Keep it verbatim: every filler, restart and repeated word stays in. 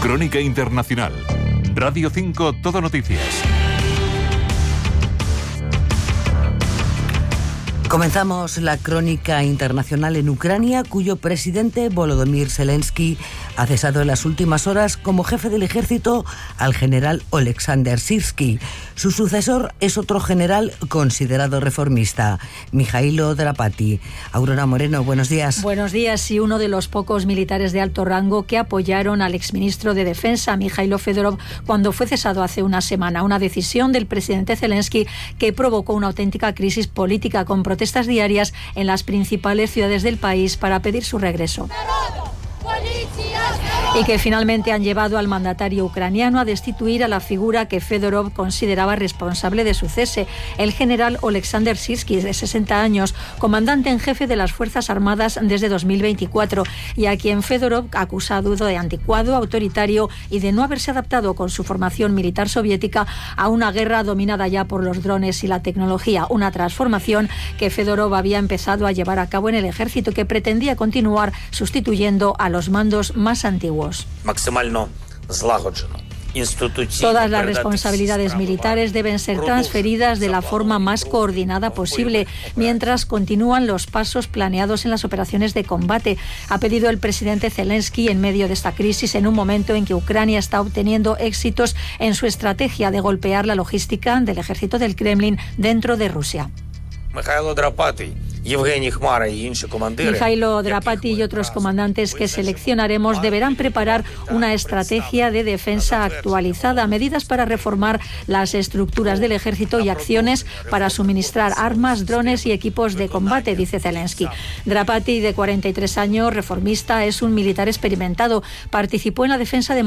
Crónica Internacional. Radio cinco Todo Noticias. Comenzamos la crónica internacional en Ucrania, cuyo presidente Volodymyr Zelensky ha cesado en las últimas horas como jefe del ejército al general Oleksandr Syrskyi. Su sucesor es otro general considerado reformista, Mijailo Drapati. Aurora Moreno, buenos días. Buenos días. Y uno de los pocos militares de alto rango que apoyaron al exministro de Defensa, Mijailo Fedorov, cuando fue cesado hace una semana. Una decisión del presidente Zelensky que provocó una auténtica crisis política con protestas diarias en las principales ciudades del país para pedir su regreso. Y que finalmente han llevado al mandatario ucraniano a destituir a la figura que Fedorov consideraba responsable de su cese, el general Oleksandr Syrskyi, de sesenta años, comandante en jefe de las Fuerzas Armadas desde dos mil veinticuatro, y a quien Fedorov ha acusado de anticuado, autoritario y de no haberse adaptado con su formación militar soviética a una guerra dominada ya por los drones y la tecnología, una transformación que Fedorov había empezado a llevar a cabo en el ejército y que pretendía continuar sustituyendo a los mandos más antiguos. Todas las responsabilidades militares deben ser transferidas de la forma más coordinada posible, mientras continúan los pasos planeados en las operaciones de combate, ha pedido el presidente Zelensky en medio de esta crisis, en un momento en que Ucrania está obteniendo éxitos en su estrategia de golpear la logística del ejército del Kremlin dentro de Rusia. Mijailo Drapati, Mijailo Drapati y otros comandantes que seleccionaremos deberán preparar una estrategia de defensa actualizada, medidas para reformar las estructuras del ejército y acciones para suministrar armas, drones y equipos de combate, dice Zelensky. Drapati, de cuarenta y tres años, reformista, es un militar experimentado. Participó en la defensa de